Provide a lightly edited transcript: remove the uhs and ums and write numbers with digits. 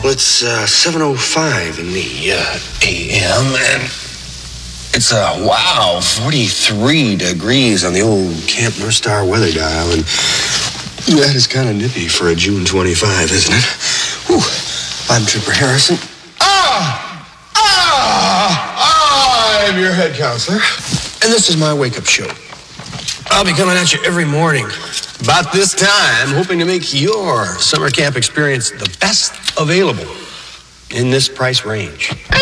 Well, it's 7:05 in the a.m. and it's wow, 43 degrees on the old Camp North Star weather dial, and that is kind of nippy for a June 25, isn't it? Whew. I'm Trooper Harrison. I'm your head counselor, and this is my wake-up show. I'll be coming at you every morning about this time, hoping to make your summer camp experience the best available in this price range.